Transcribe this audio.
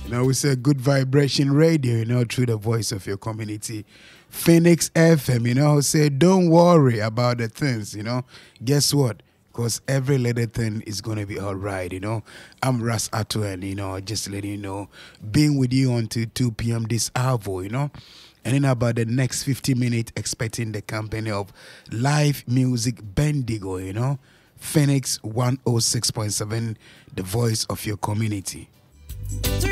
Now we say good vibration radio, through the voice of your community. Phoenix FM, say don't worry about the things, Guess what? Because every little thing is going to be all right, I'm Ras Ato and, just letting you know, being with you until 2 p.m. this hour, And in about the next 50 minutes, expecting the company of live music Bendigo, Phoenix 106.7, the voice of your community.